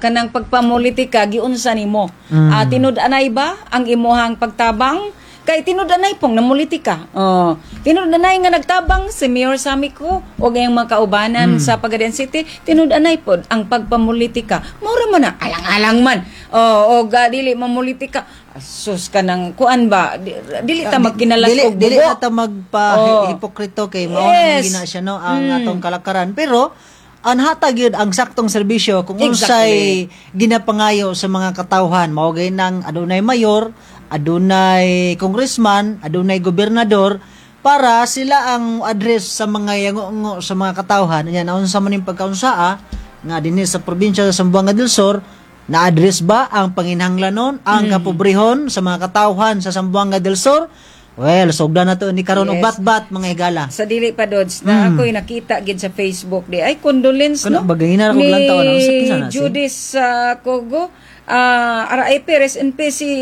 kanang pagpamulitika giunsa nimo. Tinud-anay ba ang imuhang pagtabang? Kay tinud-anay pong namulitika. Tinud-anay nga nagtabang si Mayor Samico o gayang mga kaubanan sa Pagadian City, tinud-anay po ang pagpamulitika. Mura man na, alang-alang man. Dili mamulitika. Sus ka ng kuan ba? Dili ta magkinalas og dili ta magpa-hipokrito kay mao nang gina siya no ang atong kalakaran. Pero anhatag yun ang saktong serbisyo kung unsay ginapangayo sa mga katawhan. Mao gay nang adunay mayor, adunay congressman, adunay gobernador para sila ang address sa mga yango sa mga katawhan. Nya naon sa maning pagkaunsaa nga dinhi sa probinsya sa Zamboanga del Sur, na-address ba ang panginhanglanon, ang kapobrehon sa mga katawhan sa Zamboanga del Sur? Well, sugda na to ni karon og bat-bat mga higala. Sa dili pa dods na ako'y nakita gid sa Facebook di ay condolence no. Bagay na ako lang taon ni Judith Cogo, RIP rest in peace si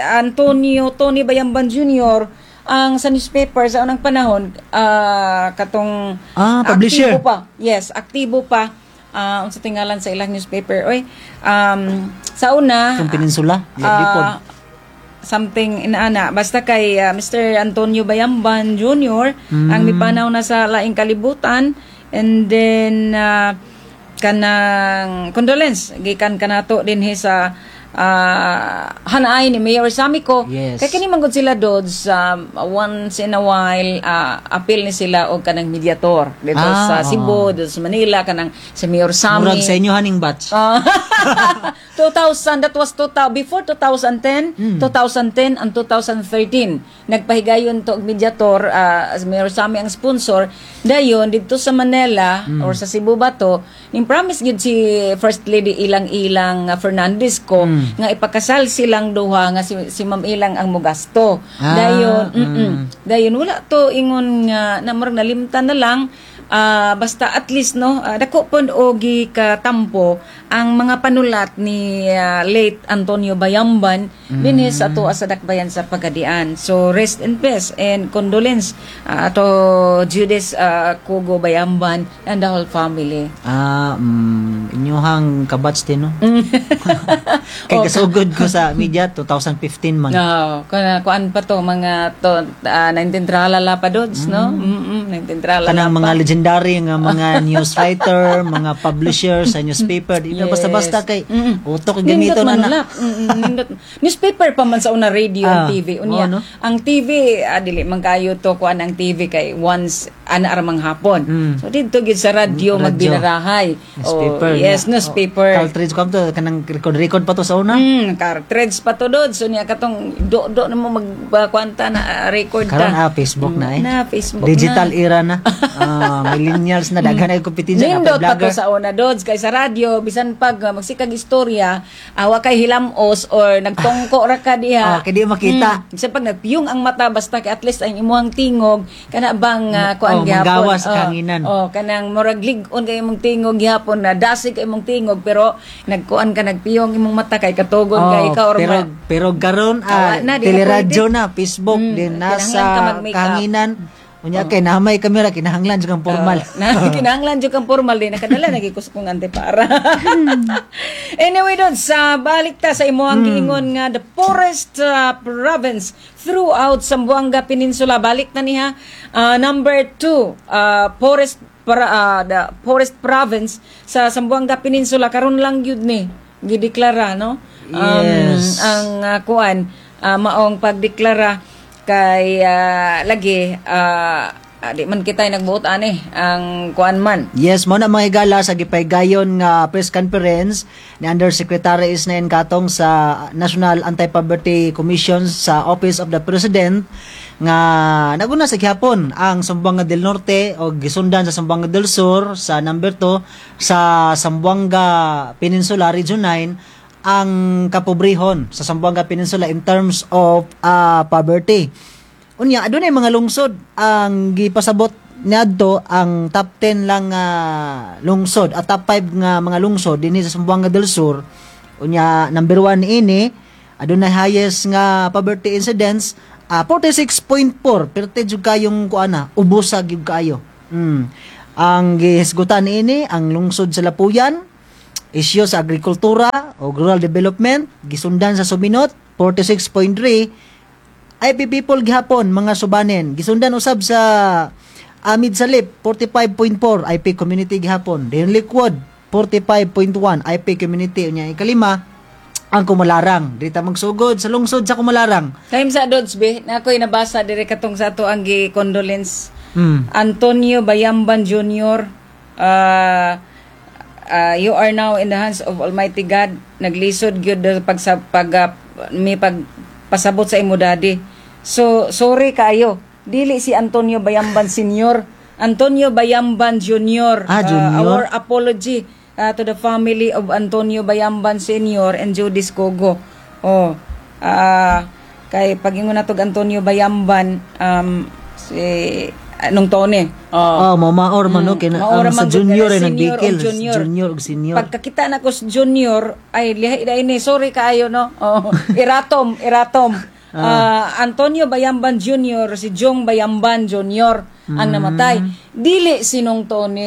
Tony Bayamban Jr. ang sa newspaper sa unang panahon katong publisher. Aktibo pa. Yes, aktibo pa. Unsa tingalan sa ilang newspaper oy sa una sa Peninsula something inaana basta kay Mr. Antonio Bayamban Jr. ang mipanaw na sa laing kalibutan, and then kanang condolence gikan kanato dinhi sa hanay ni Mayor Samico. Yes. Kay kini manggod sila dods once in a while appeal ni sila og kanang mediator dito sa Cebu, dito sa Manila kanang si Mayor Sami. Murag sa inyo haning batch. 2000, that was before 2010, 2010 and 2013. Nagpahigayon to og mediator, Mayor Sami ang sponsor. Dayon dito sa Manila or sa Cebu ba to, ning promise gid si First Lady ilang Fernandez ko nga ipakasal silang duha nga si Ma'am Ilang ang mugasto. Dayon wala to ingon nga na murag nalimtan na lang. Basta at least no dako pud ogi katampo ang mga panulat ni late Antonio Bayamban dinhi sa ato sa dakbayan sa Pagadian. So rest in peace and condolence ato Judith Cogo Bayamban and the whole family. Inyuhang kabats din no. Kay kasugod ko sa media 2015 man. Kuan pa to mga 19 tralala pa dods no. 19 tralala. Kanang mga legendary nga mga news writer, mga publisher sa newspaper, di na basta-basta kay utok gamito na. Newspaper pa man sa una, radio and TV unya. No? Ang TV dili man kayo to kuan ang TV kay once aramang hapon. So dito gid sa radio magbinarahay. Newspaper. Yes, newspaper. Cartridge kam to kanang record pa to sa una. Cartridge pa to dod. So niya katong do na mo magkwanta na record ta. Karon Facebook na eh. Na Facebook digital na. Era na. Millennials na daghan ay kompetensya na pa to sa una dods kay sa radio bisan pag magsikag istorya wa kay hilamos or nagtongko ra ka diha. Kay di makita. Bisan pag nagpiyong ang mata basta kay at least ang imuhang tingog kana bang kuan gyapon. Magawas kanginan. Kanang murag lig-on kay imong tingog gyapon na dasig kay imong tingog pero nagkuan ka nagpiyong imong mata kay katugon kay ikaw or pero karon teleradyo na Facebook din nasa kanginan. Unya kay nahamay kamera kinahanglan jud kang formal. Kinahanglan jud kang formal din nakadala nagikus kong antepara. Anyway don sa balik ta sa imuhang giingon nga the poorest province throughout Zamboanga Peninsula, balik na niya number 2 the poorest province sa Zamboanga Peninsula karon lang gyud ni gideklara no. Yes. Ang kuan maong pagdeklara kay lagi di man kita nagbuot ani ang kuan man. Yes, mo na mga higala sa gipaygayon nga press conference ni Undersecretary Isnain Katong sa National Anti-Poverty Commission sa Office of the President nga naguna sa gihapon ang Zamboanga del Norte o gisundan sa Zamboanga del Sur sa number 2 sa Zamboanga Peninsula Region 9 ang kapobrehon sa Zamboanga Peninsula in terms of poverty. Unya adunay mga lungsod ang gipasabot niadto ang top 10 lang lungsod at top 5 nga mga lungsod dinhi sa Zamboanga del Sur. Unya number 1 ini adunay highest nga poverty incidence 46.4 perti jud kayong kuana ubos gyud kayo. Ang gihisgutan ini ang lungsod sa Lapuyan, Isyu sa agrikultura o rural development gisundan sa suminot 46.3. IP people gihapon mga subanen gisundan usab sa Amid Salip 45.4 IP community gihapon. Then Liquid 45.1 IP community unya ikalima ang Kumalarang. Dita magsugod sa lungsod sa Kumalarang. Time sa Dodds, be, na ako'y nabasa dire katong sa ato ang condolence. Mm. Antonio Bayamban Jr. You are now in the hands of Almighty God. Naglisod gyud may pagpasabot sa imo daddy. So sorry kayo. Dili si Antonio Bayamban Sr. Antonio Bayamban Jr. Junior. Our apology to the family of Antonio Bayamban Sr. and Judith Cogo. Kay pagingon natog Antonio Bayamban si nung Tone. Mamaor man no kina sa junior ay nagbikil, junior ug senior. Pagkakita na ko sa junior ay lihay na ini, sorry kaayo no. Iratom. Antonio Bayamban Jr. si Jong Bayamban Jr. ang namatay. Dili sinong Tone.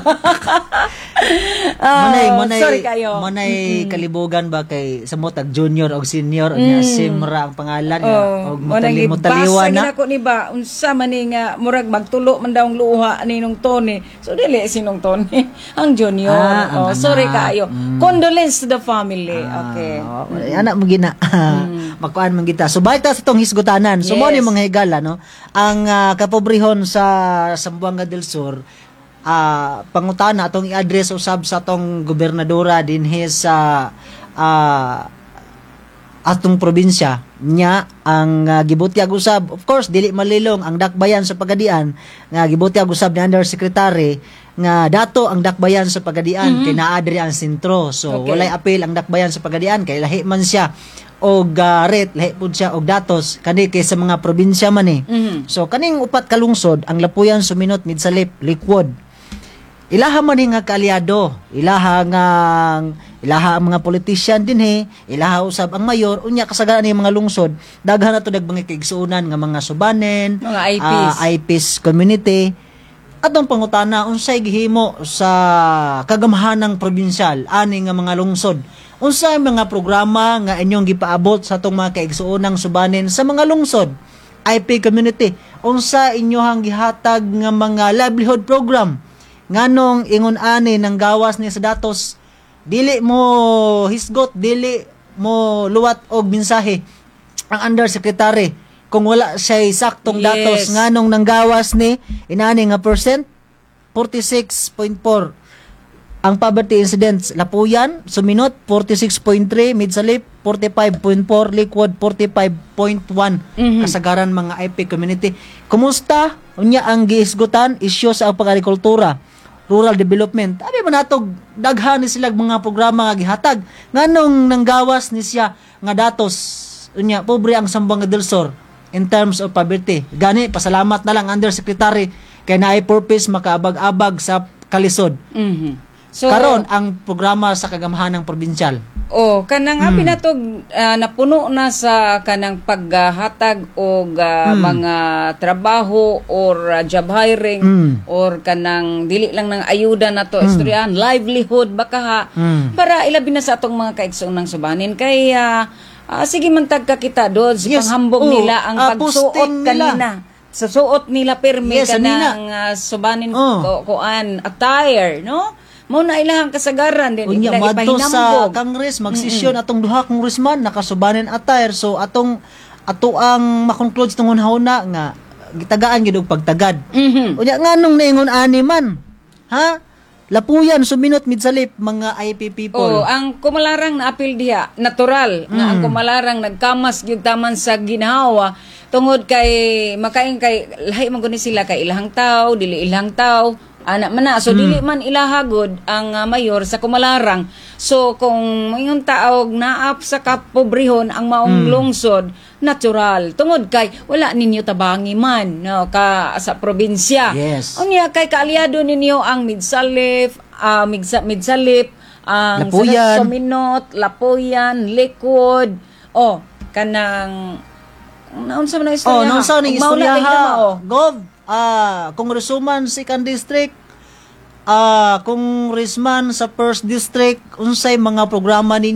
Sorry kayo. Manay kalibugan ba kay samot ag junior og senior nya Simra ang pangalan og mataliwan na. Basa ni ba unsa man ni nga murag magtulo man daw ang luha ninong Tone. So dili sinong Tone, ang junior. Sorry kayo. Condolence to the family. Okay. Anak mo gina. Makuan man kita. So baita sa tong hisgutanan. So mo ni mga higala no. Ang kapobrehon sa Zamboanga del Sur pangutana atong i-address usab sa atong gobernadora dinhi sa atong probinsya nya ang gibutyag usab, of course dili malilong ang dakbayan sa Pagadian nga gibutyag usab ni Undersecretary nga dato ang dakbayan sa Pagadian kay naa diri ang sentro. So walay apil ang dakbayan sa Pagadian kay lahi man siya og rate lahi pud siya og datos kani kay sa mga probinsya man So kaning upat ka lungsod ang Lapuyan, Suminot, Midsalip, Liquid ilaha man nga kaalyado, ilaha ang mga politician dinhi, ilaha usab ang mayor unya kasagaran ni mga lungsod daghan nato dagbang kaigsuonan nga mga subanen, mga IPs, IPs community. Atong pangutana unsay gihimo sa kagamahanang probinsyal ani nga mga lungsod, unsay mga programa nga inyong gipaabot sa atong mga kaigsuonang subanen sa mga lungsod, IP community, unsa inyohang gihatag nga mga livelihood program nganong ingon ani ng gawas ni sa datos dili mo hisgot, dili mo luwat og mensahe ang Undersecretary kung wala siya saktong datos nganong nang gawas ni inani nga percent 46.4 ang poverty incidents Lapuyan, Suminot 46.3, Midsalip 45.4, Liquid 45.1 kasagaran mga IP community. Kumusta unya ang gihisgutan isyu sa pag-agrikultura, rural development? Abi man natog daghan ni sila mga programa nga gihatag nganong nanggawas ni siya nga datos unya pobre ang Zamboanga del Sur in terms of poverty. Gani pasalamat na lang Undersecretary kay naay purpose makaabag-abag sa kalisod. So, karon ang programa sa kagamahanang probinsyal. Kanang pinatog napuno na sa kanang paghatag og mga trabaho or job hiring or kanang dili lang ng ayuda nato istoryahan, livelihood baka para ilabi na sa atong mga kaigsoong subanin kay sige man tagka kita doon panghambog nila ang pagsuot kanina. Sa suot nila permi kanang subanin kuan attire, no? Mao na ilahang kasagaran din unya madto sa Congress magsisyon atong duha congressman nakasubanen attire. So ato ang makonclude tong hunahuna nga gitagaan gyud og pagtagad. Unya nganong naingon ani man? Ha? Lapuyan, Suminot, Midsalip, mga IP people. Ang Kumalarang na apil diha, natural nga ang Kumalarang nagkamas gyud taman sa ginhawa tungod kay makaing kay lahi man guni sila kay ilahang taw, dili ilahang taw. Anak man na. So, dili man ilahagod ang mayor sa Kumalarang. So, kung mayong taog naap sa kapobrehon ang maong lungsod, natural. Tungod kay, wala ninyo tabangi man no, sa probinsya. Yes. Unya, kay kaalyado ninyo ang Midsalip, ang Lapuyan. Suminot, Lapuyan, Liquid, kanang naunsa man ang istorya. Naunsa man ang istorya ha. Gov, Congresswoman, 2nd District, Congressman sa First District, unsay mga programa ninyo